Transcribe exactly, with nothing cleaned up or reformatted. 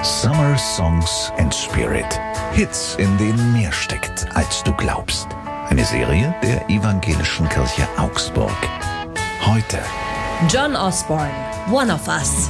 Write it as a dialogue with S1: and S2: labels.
S1: Summer Songs and Spirit. Hits, in denen mehr steckt, als du glaubst. Eine Serie der Evangelischen Kirche Augsburg. Heute
S2: John Osborne, One of Us.